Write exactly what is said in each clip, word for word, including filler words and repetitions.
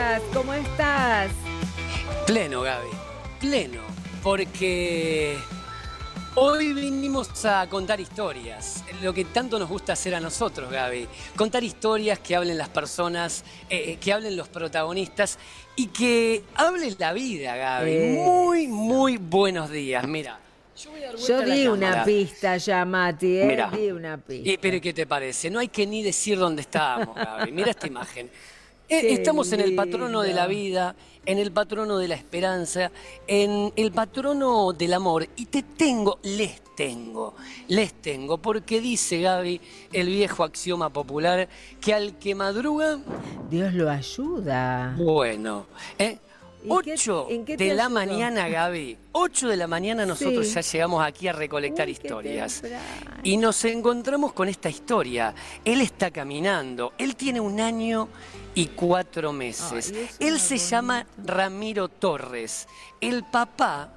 días, ¿cómo estás? Pleno, Gaby, pleno, porque hoy vinimos a contar historias, lo que tanto nos gusta hacer a nosotros, Gaby. Contar historias, que hablen las personas, eh, que hablen los protagonistas y que hable la vida, Gaby. Eh. Muy, muy buenos días, mira. Yo voy a dar vuelta Yo a la di una cámara. pista ya, Mati, ¿eh? Mirá. Di una pista. Y, pero ¿qué te parece? No hay que ni decir dónde estábamos, Gaby. Mira esta imagen. Eh, Qué Estamos en el patrono de la lindo. vida, en el patrono de la esperanza, en el patrono del amor. Y te tengo, les tengo, les tengo, porque dice, Gaby, el viejo axioma popular, que al que madruga, Dios lo ayuda. bueno, ¿eh? ¿Y qué- ocho en qué te de la ayudó? mañana, Gaby, ocho de la mañana nosotros Sí. ya llegamos aquí a recolectar Uy, qué historias. temprano. Y nos encontramos con esta historia. Él está caminando, él tiene un año y cuatro meses. Ay, es Él una se bonita. llama Ramiro Torres. El papá,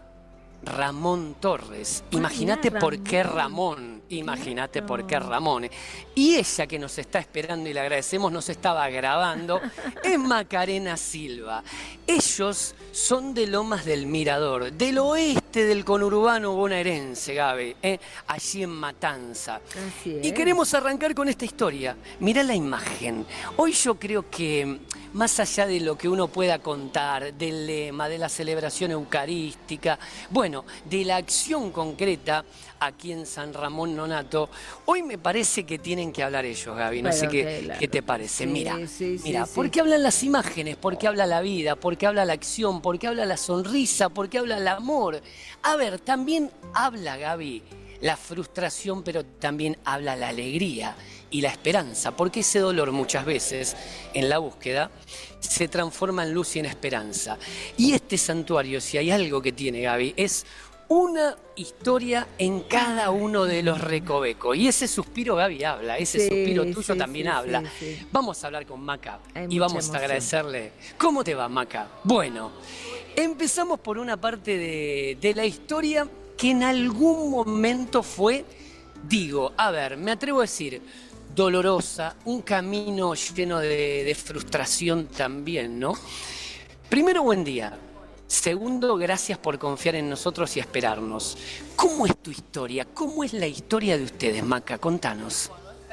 Ramón Torres. Ah, Imagínate mirá, por qué Ramón. Ramón. Imagínate Claro. por qué Ramón. Y ella que nos está esperando y le agradecemos, nos estaba grabando, es Macarena Silva. Ellos son de Lomas del Mirador, del oeste del conurbano bonaerense, Gaby, ¿eh? Allí en Matanza. Así Y es. queremos arrancar con esta historia. Mirá la imagen. Hoy yo creo que, más allá de lo que uno pueda contar, del lema, de la celebración eucarística, bueno, de la acción concreta aquí en San Ramón Nonato, hoy me parece que tienen que hablar ellos, Gaby. No sé Pero qué, claro. qué te parece. Sí, Mira, sí, sí, mira, sí. porque hablan las imágenes, porque habla la vida, porque habla la acción, porque habla la sonrisa, porque habla el amor. A ver, también habla, Gaby, la frustración, pero también habla la alegría y la esperanza, porque ese dolor muchas veces en la búsqueda se transforma en luz y en esperanza. Y este santuario, si hay algo que tiene, Gaby, es una historia en cada uno de los recovecos. Y ese suspiro, Gaby, habla, ese Sí, suspiro tuyo sí, también sí, habla. sí, sí. Vamos a hablar con Maca Hay y mucha vamos emoción. a agradecerle. ¿Cómo te va, Maca? Bueno, empezamos por una parte de, de la historia que en algún momento fue, digo, a ver, me atrevo a decir, dolorosa, un camino lleno de, de frustración también, ¿no? Primero, buen día. Segundo, gracias por confiar en nosotros y esperarnos. ¿Cómo es tu historia? ¿Cómo es la historia de ustedes, Maca? Contanos.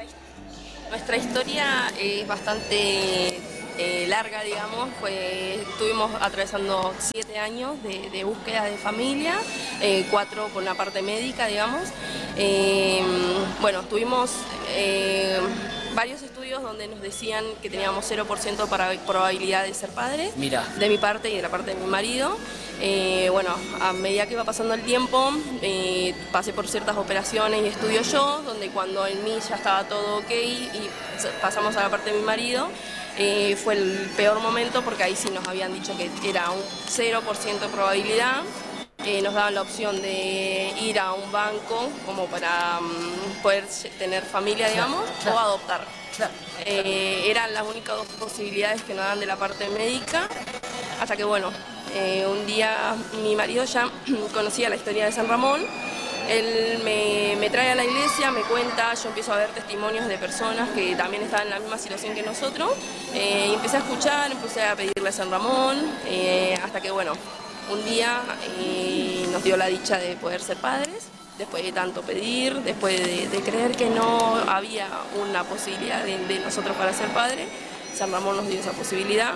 Nuestra historia es bastante eh, larga, digamos. Fue, estuvimos atravesando siete años de, de búsqueda de familia, eh, cuatro con la parte médica, digamos. Eh, bueno, tuvimos eh, varios estudios donde nos decían que teníamos cero por ciento para probabilidad de ser padres. Mirá. De mi parte y de la parte de mi marido. Eh, bueno, a medida que iba pasando el tiempo, eh, pasé por ciertas operaciones y estudios yo, donde cuando en mí ya estaba todo ok y pasamos a la parte de mi marido, eh, fue el peor momento porque ahí sí nos habían dicho que era un cero por ciento de probabilidad. Eh, nos daban la opción de ir a un banco como para um, poder tener familia, digamos, claro. o adoptar. Claro. Eh, eran las únicas dos posibilidades que nos dan de la parte médica, hasta que bueno, eh, un día mi marido ya conocía la historia de San Ramón. Él me, me trae a la iglesia, me cuenta, yo empiezo a ver testimonios de personas que también estaban en la misma situación que nosotros, eh, y empecé a escuchar, empecé a pedirle a San Ramón, eh, hasta que bueno, un día eh, nos dio la dicha de poder ser padres, después de tanto pedir, después de, de creer que no había una posibilidad de, de nosotros para ser padres, San Ramón nos dio esa posibilidad.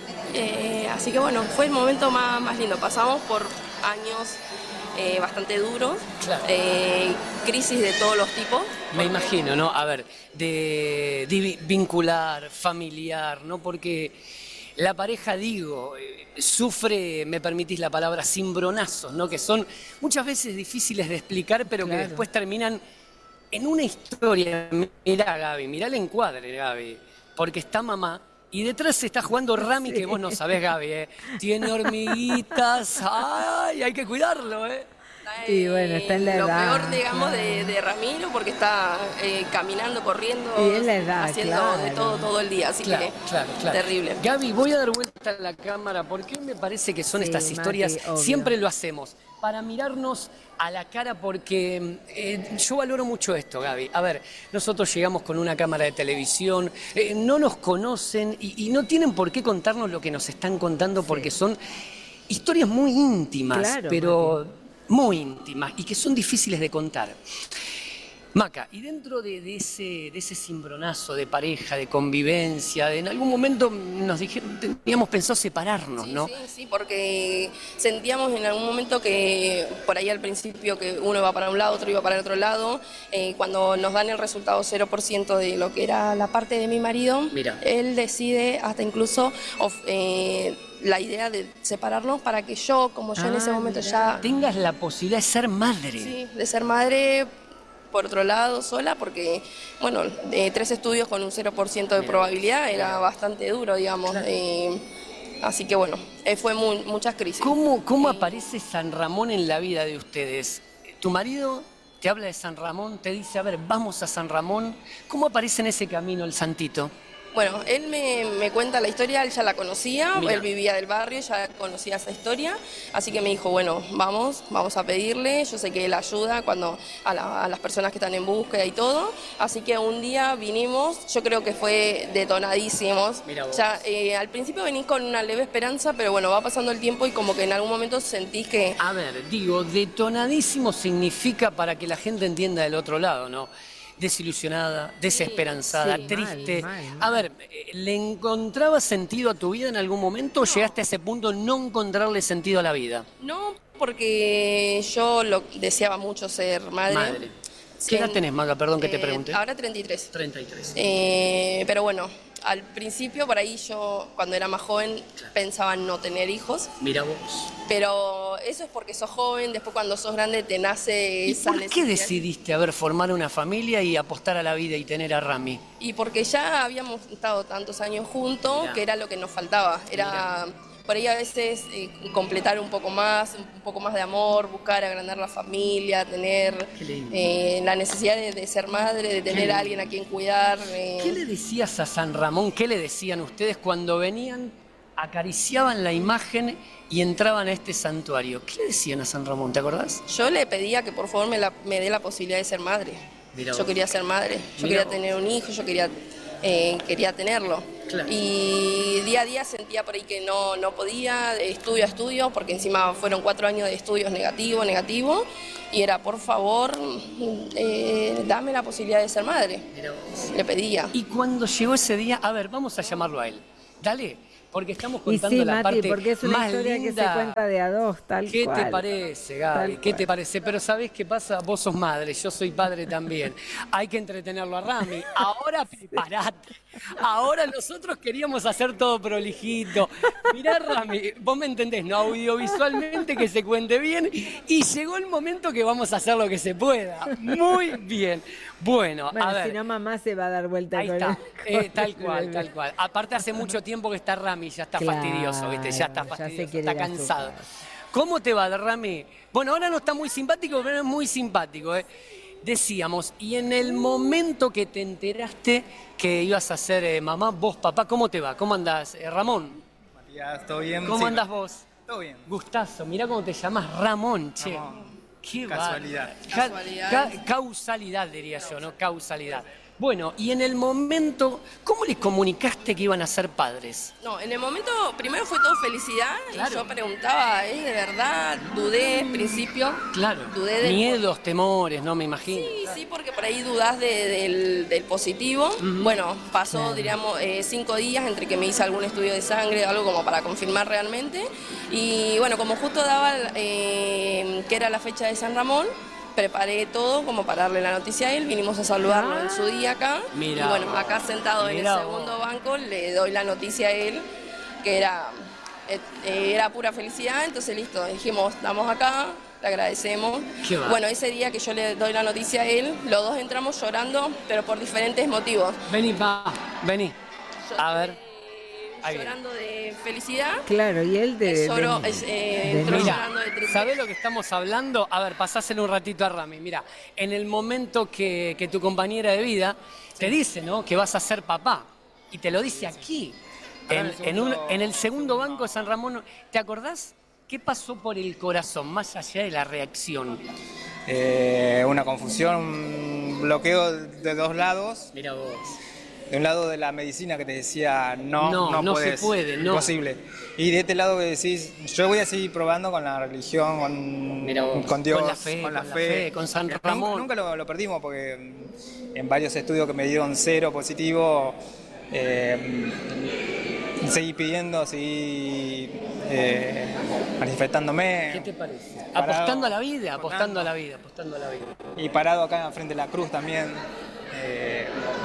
Eh, así que bueno, fue el momento más, más lindo. Pasamos por años eh, bastante duros, Claro. eh, crisis de todos los tipos. Me imagino, ¿no? A ver, de, de vincular, familiar, ¿no? Porque la pareja, digo, eh, sufre, me permitís la palabra, cimbronazos, ¿no? Que son muchas veces difíciles de explicar, pero Claro. que después terminan en una historia. Mirá, Gaby, mirá el encuadre, Gaby, porque está mamá y detrás se está jugando Rami, Sí. que vos no sabés, Gaby, ¿eh? Tiene hormiguitas, ¡ay! Hay que cuidarlo, ¿eh? Y bueno, está en la lo edad, peor, digamos, claro. de, de Ramiro, porque está eh, caminando, corriendo, Y es la edad, haciendo claro. de todo todo el día, así Claro, que claro, claro. terrible. Gaby, voy a dar vuelta a la cámara porque me parece que son Sí, estas Mati, historias, obvio. siempre lo hacemos. para mirarnos a la cara, porque eh, yo valoro mucho esto, Gaby. A ver, nosotros llegamos con una cámara de televisión, eh, no nos conocen y, y no tienen por qué contarnos lo que nos están contando, porque Sí. son historias muy íntimas, Claro, pero muy íntimas y que son difíciles de contar. Maca, y dentro de, de, ese, de ese cimbronazo de pareja, de convivencia, de, en algún momento nos dijeron, teníamos pensado separarnos, Sí, ¿no? sí, sí, porque sentíamos en algún momento que por ahí al principio que uno iba para un lado, otro iba para el otro lado. Eh, cuando nos dan el resultado cero por ciento de lo que era la parte de mi marido, Mira. él decide hasta incluso of, eh, la idea de separarnos para que yo, como yo en ese Ah, momento mirá. ya, Tengas la posibilidad de ser madre. sí, de ser madre, por otro lado, sola, porque, bueno, eh, tres estudios con un cero por ciento de Mira. probabilidad era bastante duro, digamos. Claro. Eh, así que, bueno, eh, fue muy, muchas crisis. ¿Cómo, cómo Eh, aparece San Ramón en la vida de ustedes? ¿Tu marido te habla de San Ramón, te dice, a ver, vamos a San Ramón? ¿Cómo aparece en ese camino el santito? Bueno, él me, me cuenta la historia, él ya la conocía, Mirá. él vivía del barrio, ya conocía esa historia, así que me dijo, bueno, vamos, vamos a pedirle, yo sé que él ayuda cuando a, la- a las personas que están en búsqueda y todo, así que un día vinimos, yo creo que fue detonadísimos, Mirá vos. ya eh, al principio venís con una leve esperanza, pero bueno, va pasando el tiempo y como que en algún momento sentís que... A ver, digo, detonadísimo significa, para que la gente entienda del otro lado, ¿no? Desilusionada, desesperanzada, sí, mal, triste. mal, mal. A ver, ¿le encontrabas sentido a tu vida en algún momento o llegaste a ese punto de no encontrarle sentido a la vida? No, porque yo lo deseaba mucho ser madre. Madre. ¿Qué edad En- tenés, Maga? Perdón que te eh, pregunte. Ahora treinta y tres. treinta y tres. Eh, pero bueno, al principio por ahí yo, cuando era más joven, pensaba en no tener hijos. Mira vos. Pero eso es porque sos joven, después cuando sos grande te nace ¿Y esa por qué necesidad. decidiste, a ver, formar una familia y apostar a la vida y tener a Rami? Y porque ya habíamos estado tantos años juntos, Mirá. que era lo que nos faltaba. Era por ahí a veces eh, completar un poco más, un poco más de amor, buscar agrandar la familia, tener Qué lindo. eh, la necesidad de, de ser madre, de tener lindo. a alguien a quien cuidar. eh. ¿Qué le decías a San Ramón? ¿Qué le decían ustedes cuando venían, acariciaban la imagen y entraban a este santuario? ¿Qué le decían a San Ramón? ¿Te acordás? Yo le pedía que por favor me, la- me dé la posibilidad de ser madre. Mirá yo vos. quería ser madre, yo Mirá quería vos. tener un hijo, yo quería, eh, quería tenerlo. Claro. Y día a día sentía por ahí que no, no podía, de estudio a estudio, porque encima fueron cuatro años de estudios negativo, negativo, y era por favor, eh, dame la posibilidad de ser madre. Mirá vos. Le pedía. Y cuando llegó ese día, a ver, vamos a llamarlo a él. Dale, porque estamos Y contando sí, la Mati, parte porque es una más historia que linda. se cuenta de a dos, tal ¿Qué cual. te parece, Gaby? Tal ¿Qué cual. te parece? Pero ¿sabés qué pasa? Vos sos madre, yo soy padre también. Hay que entretenerlo a Rami. Ahora preparate. Ahora nosotros queríamos hacer todo prolijito. Mirá, Rami, vos me entendés, ¿no? Audiovisualmente que se cuente bien. Y llegó el momento que vamos a hacer lo que se pueda. Muy bien. Bueno, Bueno, a ver. si no, mamá se va a dar vuelta Ahí con está, el- eh, con tal el cual, bebé. tal cual. Aparte hace mucho tiempo que está Rami, ya está Claro, fastidioso, ¿viste? Ya está ya se fastidioso, quiere está ir a su cansado. casa. ¿Cómo te va, Rami? Bueno, ahora no está muy simpático, pero es muy simpático, ¿eh? Decíamos, y en el momento que te enteraste que ibas a ser eh, mamá, vos, papá, ¿cómo te va? ¿Cómo andás? Eh, Ramón, Matías, ¿todo bien? ¿cómo Sí. andás vos? Todo bien. Gustazo, mirá cómo te llamas Ramón, che. Ramón. Qué Casualidad. bárbaro. Ca- Casualidad. ca- causalidad, diría yo, ¿no? Causalidad. Bueno, y en el momento, ¿cómo les comunicaste que iban a ser padres? No, en el momento, primero fue todo felicidad, Claro. y yo preguntaba, ¿es de verdad? Dudé en principio. Claro, Dudé del- miedos, temores, ¿no? Me imagino. Sí, sí, porque por ahí dudás de- del, del positivo. Bueno, pasó, diríamos, eh, cinco días entre que me hice algún estudio de sangre, algo como para confirmar realmente. Y bueno, como justo daba eh, que era la fecha de San Ramón, preparé todo como para darle la noticia a él, vinimos a saludarlo en su día acá. Mirá y bueno, vos. acá sentado en el Mirá segundo vos. banco le doy la noticia a él, que era, eh, era pura felicidad, entonces listo, dijimos, estamos acá, le agradecemos. Qué va. Bueno, ese día que yo le doy la noticia a él, los dos entramos llorando, pero por diferentes motivos. Vení, pa, vení. Yo A ver. entré Ahí viene. llorando de felicidad, Claro, y él de... él lloró, de- es, eh, de entró miedo. Mira, llorando de tristeza. ¿sabés lo que estamos hablando? A ver, pasáselo un ratito a Rami. Mira, en el momento que, que tu compañera de vida te dice, ¿no? Que vas a ser papá. Y te lo dice aquí, Ahora en, en el en un- segundo- en el segundo banco de San Ramón. ¿Te acordás ¿qué pasó por el corazón, más allá de la reacción? Eh, una confusión, un bloqueo de dos lados. Mira vos. De un lado de la medicina que te decía, no, No, no, no se puedes, puede, no. imposible. Y de este lado que decís, yo voy a seguir probando con la religión, con, Mirá vos, con Dios, con la fe, con la con la fe, fe, con San Que Ramón. Nunca, nunca lo, lo perdimos porque en varios estudios que me dieron cero positivo, eh, seguí pidiendo, seguí eh, manifestándome. ¿Qué te parece? Parado, apostando a la vida, apostando. apostando a la vida, apostando a la vida. Y parado acá frente a la cruz también. Eh,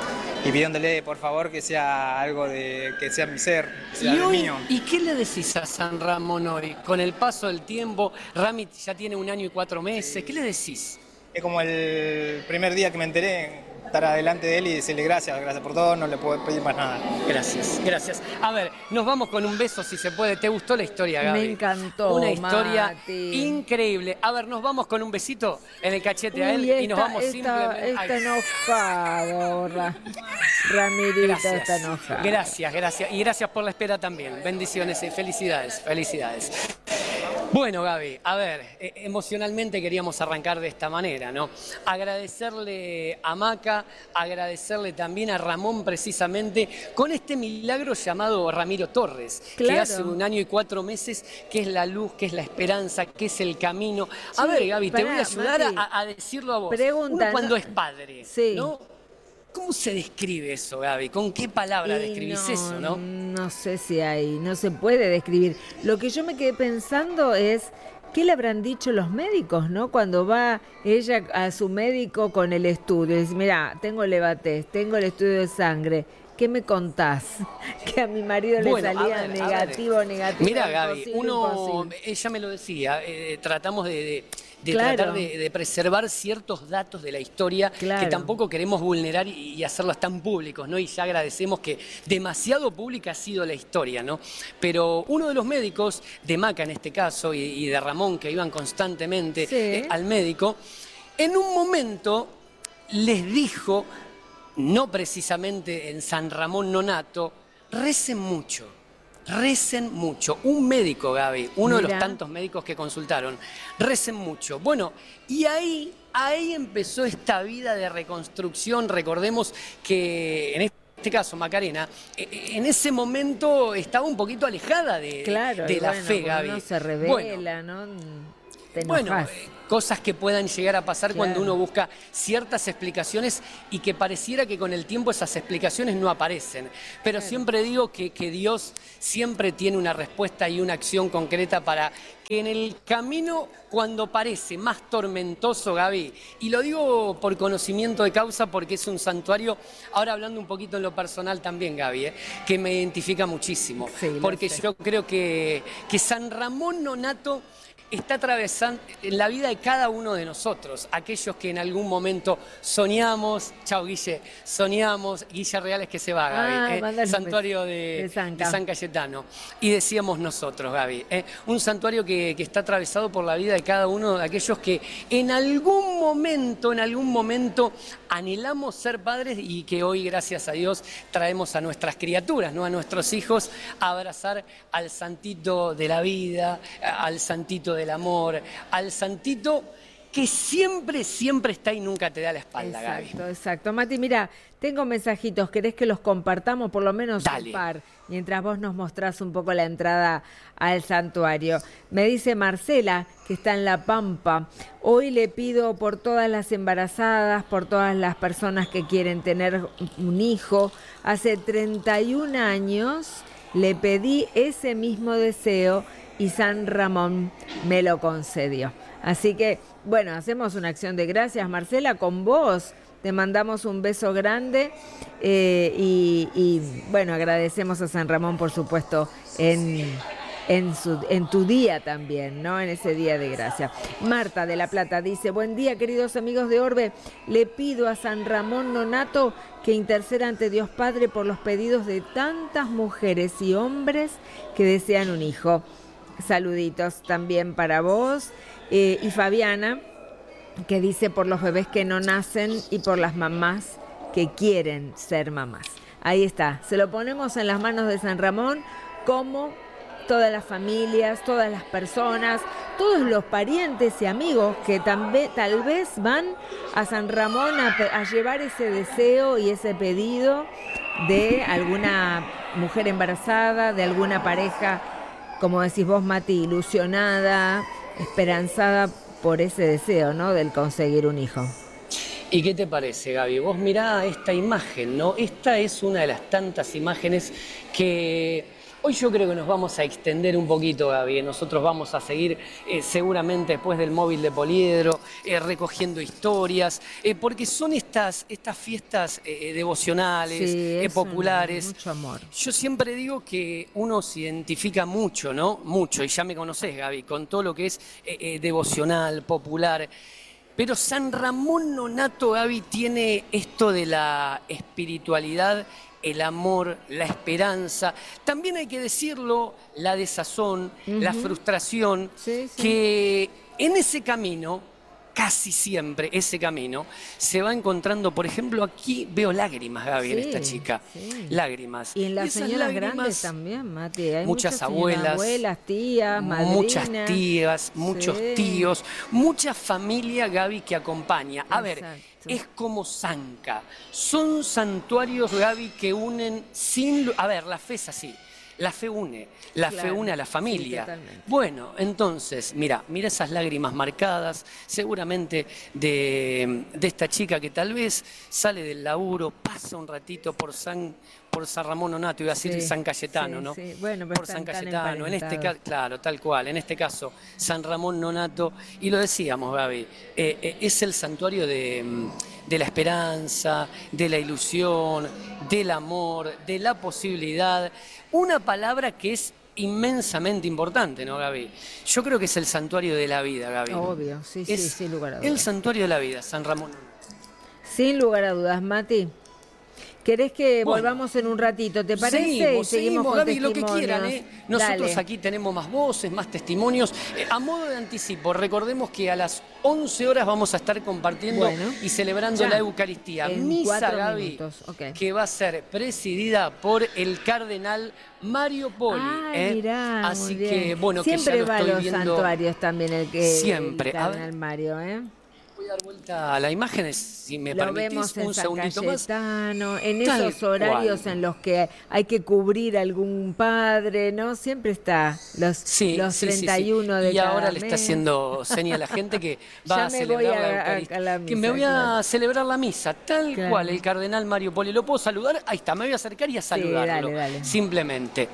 y pidiéndole por favor que sea algo de que sea mi ser, que sea ¿Y, el hoy, mío. ¿Y qué le decís a San Ramón hoy? Con el paso del tiempo, Rami ya tiene un año y cuatro meses, ¿qué le decís? Es como el primer día que me enteré, estar adelante de él y decirle gracias, gracias por todo, no le puedo pedir más nada. Gracias, gracias. A ver, nos vamos con un beso si se puede. ¿Te gustó la historia, Gaby? Me encantó, Una historia Mati. increíble. A ver, nos vamos con un besito en el cachete a él Uy, y nos está- vamos está- simplemente... Está Ay. enojado, Ra- Ramirito está Gracias, enojado. gracias, gracias. Y gracias por la espera también. Bendiciones y felicidades, felicidades. Bueno, Gaby, a ver, eh, emocionalmente queríamos arrancar de esta manera, ¿no? Agradecerle a Maca, agradecerle también a Ramón precisamente con este milagro llamado Ramiro Torres, que Claro. hace un año y cuatro meses, que es la luz, que es la esperanza, que es el camino. A Sí, ver, Gaby, te pará, voy a ayudar Mati. a, a decirlo a vos. Pregunta, Uno cuando ¿no? es padre, Sí. ¿no? ¿Cómo se describe eso, Gaby? ¿Con qué palabra Y describís no, eso, no? No sé si hay, no se puede describir. Lo que yo me quedé pensando es, ¿qué le habrán dicho los médicos, no? Cuando va ella a su médico con el estudio, y dice, mira, tengo el levatest, tengo el estudio de sangre, ¿qué me contás? Que a mi marido Bueno, le a salía ver, a negativo, ver. negativo. Mira, Gaby, imposible, uno, imposible. ella me lo decía, eh, tratamos de, de- de Claro. tratar de, de preservar ciertos datos de la historia Claro. que tampoco queremos vulnerar y, y hacerlos tan públicos, ¿no? Y ya agradecemos que demasiado pública ha sido la historia, ¿no? Pero uno de los médicos, de Maca en este caso, y, y de Ramón, que iban constantemente Sí. eh, al médico, en un momento les dijo, no precisamente en San Ramón Nonato, recen mucho. Recen mucho. Un médico, Gaby, uno de Mira. los tantos médicos que consultaron, recen mucho. Bueno, y ahí, ahí empezó esta vida de reconstrucción. Recordemos que en este caso, Macarena, eh, en ese momento estaba un poquito alejada de, Claro, de y la bueno, fe, cuando Gaby. uno se Bueno, revela, ¿no? Te bueno, enojás. eh, cosas que puedan llegar a pasar Claro. cuando uno busca ciertas explicaciones y que pareciera que con el tiempo esas explicaciones no aparecen. Pero siempre digo que, que Dios siempre tiene una respuesta y una acción concreta para que en el camino, cuando parece más tormentoso, Gaby, y lo digo por conocimiento de causa porque es un santuario, ahora hablando un poquito en lo personal también, Gaby, eh, que me identifica muchísimo. Sí, lo porque sé. yo creo que, que San Ramón Nonato está atravesando en la vida de cada uno de nosotros, aquellos que en algún momento soñamos, chao Guille, soñamos, Guille Reales que se va, Gaby, Ah, eh, mándale un santuario beso. de, De San de Ca- San Cayetano, y decíamos nosotros, Gaby, eh, un santuario que, que está atravesado por la vida de cada uno de aquellos que en algún momento, en algún momento anhelamos ser padres y que hoy, gracias a Dios, traemos a nuestras criaturas, ¿no? A nuestros hijos a abrazar al santito de la vida, al santito del amor, al santito que siempre, siempre está y nunca te da la espalda, Gaby. Exacto, exacto. Mati, mira, tengo mensajitos, ¿querés que los compartamos por lo menos Dale. un par? Mientras vos nos mostrás un poco la entrada al santuario. Me dice Marcela, que está en La Pampa, hoy le pido por todas las embarazadas, por todas las personas que quieren tener un hijo. Hace treinta y un años le pedí ese mismo deseo y San Ramón me lo concedió. Así que, bueno, hacemos una acción de gracias, Marcela, con vos. Te mandamos un beso grande eh, y, y, bueno, agradecemos a San Ramón, por supuesto, en, en, su, en tu día también, ¿no? En ese día de gracia. Marta de La Plata dice, buen día, queridos amigos de Orbe. Le pido a San Ramón Nonato que interceda ante Dios Padre por los pedidos de tantas mujeres y hombres que desean un hijo. Saluditos también para vos. Eh, y Fabiana, que dice por los bebés que no nacen y por las mamás que quieren ser mamás. Ahí está, se lo ponemos en las manos de San Ramón como todas las familias, todas las personas, todos los parientes y amigos que también, tal vez van a San Ramón a, a llevar ese deseo y ese pedido de alguna mujer embarazada, de alguna pareja, como decís vos, Mati, ilusionada, esperanzada por ese deseo, ¿no?, del conseguir un hijo. ¿Y qué te parece, Gaby? Vos mirá esta imagen, ¿no? Esta es una de las tantas imágenes que hoy yo creo que nos vamos a extender un poquito, Gaby. Nosotros vamos a seguir eh, seguramente después del móvil de Poliedro, eh, recogiendo historias, eh, porque son estas, estas fiestas eh, devocionales, Sí, eh, es populares. un- mucho amor. Yo siempre digo que uno se identifica mucho, ¿no? Mucho, y ya me conocés, Gaby, con todo lo que es eh, eh, devocional, popular. Pero San Ramón Nonnato, Gaby, tiene esto de la espiritualidad, el amor, la esperanza. También hay que decirlo, la desazón, uh-huh. la frustración, sí, sí. que en ese camino, casi siempre ese camino, se va encontrando, por ejemplo, aquí veo lágrimas, Gaby, sí, en esta chica. Sí. Lágrimas. Y en las Esas señoras lágrimas, grandes también, Mati. Hay muchas, muchas abuelas, abuelas, tías, madrinas. Muchas tías, muchos sí. tíos, mucha familia, Gaby, que acompaña. A Exacto. ver, es como Zanca. Son santuarios, Gaby, que unen sin... A ver, la fe es así. La fe une, la claro, fe une a la familia. Sí, bueno, entonces, mira, mira esas lágrimas marcadas, seguramente de, de esta chica que tal vez sale del laburo, pasa un ratito por San, por San Ramón Nonnato, iba a decir sí, San Cayetano, sí, ¿no? Sí. Bueno, por San Cayetano, en este caso, claro, tal cual, en este caso, San Ramón Nonnato, y lo decíamos, Gaby, eh, eh, es el santuario de, de la esperanza, de la ilusión, del amor, de la posibilidad. Una palabra que es inmensamente importante, ¿no, Gaby? Yo creo que es el santuario de la vida, Gaby. Obvio, sí, es sí, sin lugar a dudas. El santuario de la vida, San Ramón. Sin lugar a dudas, Mati. ¿Querés que bueno, volvamos en un ratito? ¿Te parece? Seguimos, y seguimos seguimos con Gaby, lo que quieran, ¿eh? Nosotros Dale. aquí tenemos más voces, más testimonios. Eh, a modo de anticipo, recordemos que a las once horas vamos a estar compartiendo bueno, y celebrando ya, la Eucaristía. Misa, Gaby, okay. que va a ser presidida por el cardenal Mario Poli. Ah, ¿eh? mirá, Así muy que, bien. bueno, siempre que ya lo va estoy a los viendo. santuarios también el que Siempre. el cardenal Mario, ¿eh? Voy a dar vuelta a la imagen, si me lo permitís, vemos en un San segundito Cayetano, más. En Tal esos horarios cual. En los que hay que cubrir algún padre, ¿no? Siempre está los, sí, los sí, treinta y uno sí, sí. de y cada ahora mes. le está haciendo seña a la gente que va a celebrar a, la Eucaristía. A, a la misa, que me voy a claro. celebrar la misa, tal claro. cual el cardenal Mario Poli. ¿Lo puedo saludar? Ahí está, me voy a acercar y a saludarlo. Sí, dale, dale. Simplemente.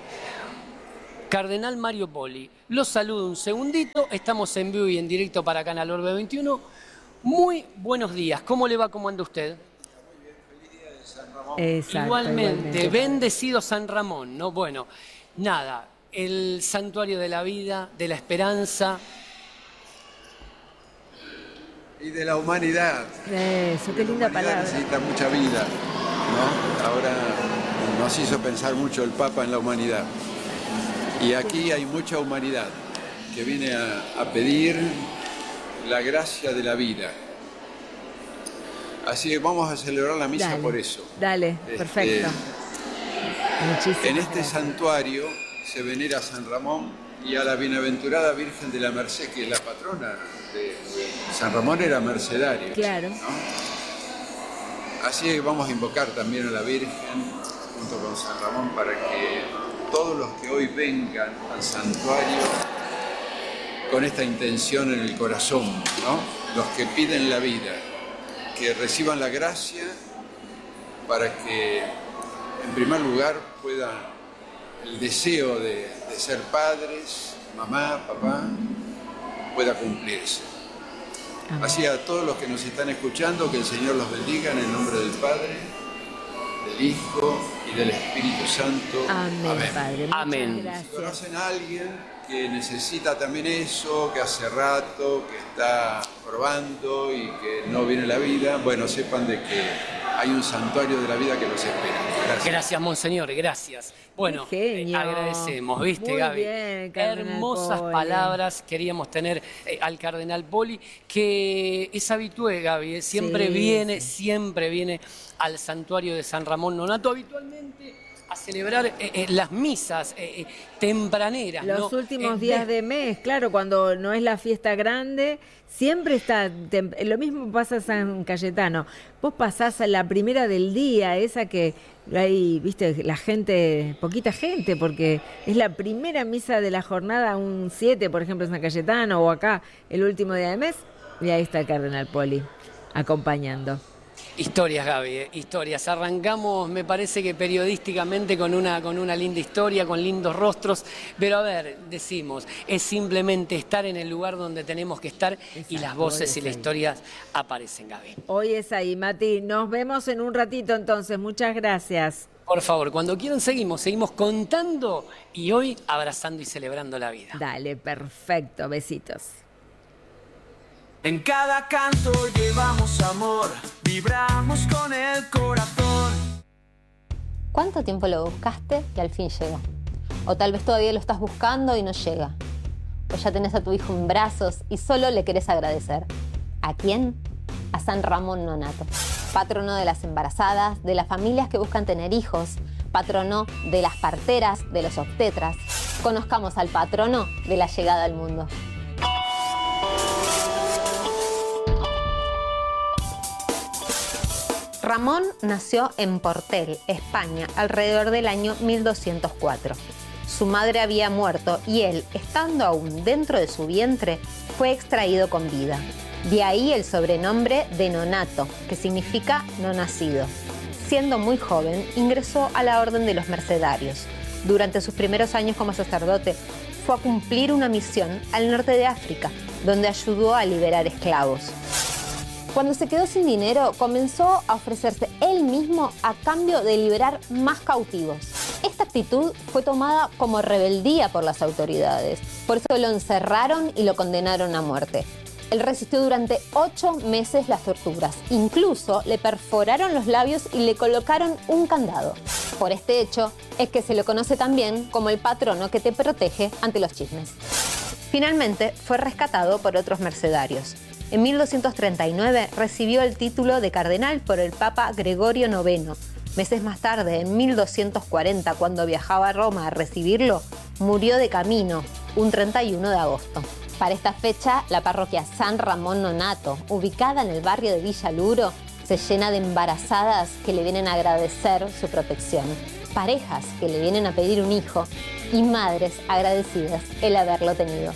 Cardenal Mario Poli, los saludo un segundito, estamos en vivo y en directo para Canal Orbe veintiuno. Muy buenos días, ¿cómo le va? ¿Cómo anda usted? Muy bien, feliz día de San Ramón. Exacto, igualmente, igualmente, bendecido San Ramón, ¿no? Bueno, nada, el santuario de la vida, de la esperanza. Y de la humanidad. Eso, qué linda palabra. Necesita mucha vida, ¿no? Ahora nos hizo pensar mucho el Papa en la humanidad. Y aquí hay mucha humanidad que viene a, a pedir la gracia de la vida. Así que vamos a celebrar la misa dale, por eso. Dale, este, perfecto. Muchísimas en este gracias. Santuario se venera a San Ramón y a la bienaventurada Virgen de la Merced, que es la patrona de San Ramón, era mercedario. Claro. ¿no? Así que vamos a invocar también a la Virgen junto con San Ramón para que todos los que hoy vengan al santuario con esta intención en el corazón, ¿no? Los que piden la vida, que reciban la gracia para que, en primer lugar, pueda el deseo de, de ser padres, mamá, papá, pueda cumplirse. Amén. Así a todos los que nos están escuchando, que el Señor los bendiga en el nombre del Padre, del Hijo y del Espíritu Santo. Amén, Amén. Padre. Amén. Gracias. Si conocen a alguien que necesita también eso, que hace rato, que está probando y que no viene la vida, bueno, sepan de que hay un santuario de la vida que los espera. Gracias, gracias Monseñor, gracias. Bueno, eh, agradecemos, ¿viste, Muy Gaby? bien, hermosas Poli. Palabras queríamos tener eh, al Cardenal Poli, que es habitué, Gaby, eh, siempre sí, viene, sí. siempre viene al santuario de San Ramón Nonnato, habitualmente a celebrar eh, eh, las misas eh, eh, tempraneras. Los ¿no? últimos Eh, días de- de mes, claro, cuando no es la fiesta grande, siempre está, tem- lo mismo pasa en San Cayetano. Vos pasás a la primera del día, esa que hay, viste, la gente, poquita gente, porque es la primera misa de la jornada, un siete, por ejemplo, en San Cayetano, o acá, el último día de mes, y ahí está el Cardenal Poli, acompañando. Historias, Gaby, eh, historias. Arrancamos, me parece que periodísticamente con una, con una linda historia, con lindos rostros, pero a ver, decimos, es simplemente estar en el lugar donde tenemos que estar y Exacto, las voces y es las ahí. historias aparecen, Gaby. Hoy es ahí, Mati. Nos vemos en un ratito entonces. Muchas gracias. Por favor, cuando quieran seguimos, seguimos contando y hoy abrazando y celebrando la vida. Dale, perfecto. Besitos. En cada canto llevamos amor, vibramos con el corazón. ¿Cuánto tiempo lo buscaste y al fin llegó? O tal vez todavía lo estás buscando y no llega. O ya tenés a tu hijo en brazos y solo le querés agradecer. ¿A quién? A San Ramón Nonnato, patrono de las embarazadas, de las familias que buscan tener hijos, patrono de las parteras, de los obstetras. Conozcamos al patrono de la llegada al mundo. Ramón nació en Portel, España, alrededor del año mil doscientos cuatro. Su madre había muerto y él, estando aún dentro de su vientre, fue extraído con vida. De ahí el sobrenombre de Nonnato, que significa no nacido. Siendo muy joven, ingresó a la Orden de los Mercedarios. Durante sus primeros años como sacerdote, fue a cumplir una misión al norte de África, donde ayudó a liberar esclavos. Cuando se quedó sin dinero, comenzó a ofrecerse él mismo a cambio de liberar más cautivos. Esta actitud fue tomada como rebeldía por las autoridades. Por eso lo encerraron y lo condenaron a muerte. Él resistió durante ocho meses las torturas. Incluso le perforaron los labios y le colocaron un candado. Por este hecho es que se lo conoce también como el patrono que te protege ante los chismes. Finalmente fue rescatado por otros mercedarios. En mil doscientos treinta y nueve recibió el título de cardenal por el Papa Gregorio noveno. Meses más tarde, en mil doscientos cuarenta, cuando viajaba a Roma a recibirlo, murió de camino, un treinta y uno de agosto. Para esta fecha, la parroquia San Ramón Nonnato, ubicada en el barrio de Villa Luro, se llena de embarazadas que le vienen a agradecer su protección, parejas que le vienen a pedir un hijo y madres agradecidas el haberlo tenido.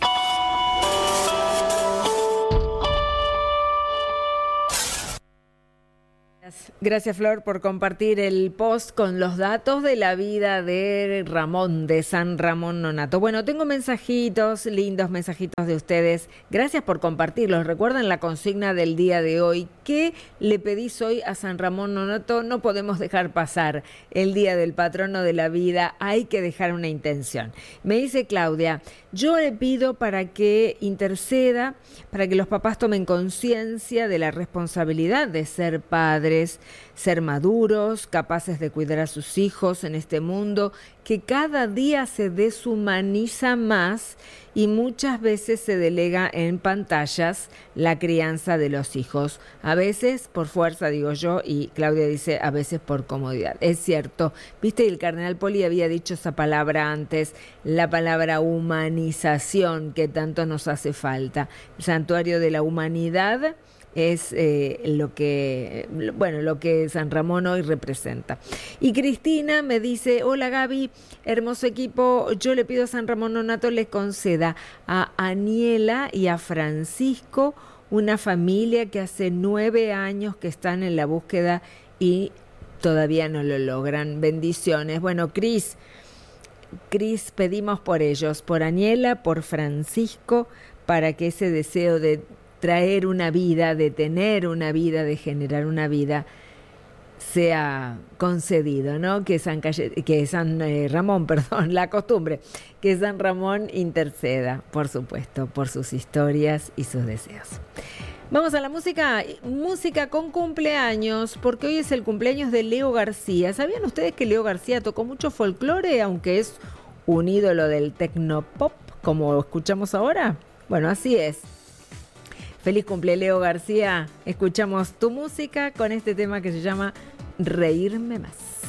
Gracias, Flor, por compartir el post con los datos de la vida de Ramón, de San Ramón Nonnato. Bueno, tengo mensajitos, lindos mensajitos de ustedes. Gracias por compartirlos. Recuerden la consigna del día de hoy. ¿Qué le pedís hoy a San Ramón Nonnato? No podemos dejar pasar el día del patrono de la vida. Hay que dejar una intención. Me dice Claudia, yo le pido para que interceda, para que los papás tomen conciencia de la responsabilidad de ser padres, ser maduros, capaces de cuidar a sus hijos en este mundo que cada día se deshumaniza más y muchas veces se delega en pantallas la crianza de los hijos. A veces por fuerza, digo yo, y Claudia dice a veces por comodidad. Es cierto, viste, el cardenal Poli había dicho esa palabra antes, la palabra humanización que tanto nos hace falta. El santuario de la humanidad es eh, lo que, bueno, lo que San Ramón hoy representa. Y Cristina me dice, hola Gaby, hermoso equipo, yo le pido a San Ramón Nonnato le conceda a Aniela y a Francisco, una familia que hace nueve años que están en la búsqueda y todavía no lo logran. Bendiciones. Bueno, Cris, Cris, pedimos por ellos, por Aniela, por Francisco, para que ese deseo de traer una vida, de tener una vida, de generar una vida, sea concedido, ¿no? Que San, Calle, que San eh, Ramón, perdón, la costumbre, que San Ramón interceda, por supuesto, por sus historias y sus deseos. Vamos a la música, música con cumpleaños, porque hoy es el cumpleaños de Leo García. ¿Sabían ustedes que Leo García tocó mucho folclore, aunque es un ídolo del tecnopop, como escuchamos ahora? Bueno, así es. Feliz cumple, Leo García. Escuchamos tu música con este tema que se llama Reírme Más.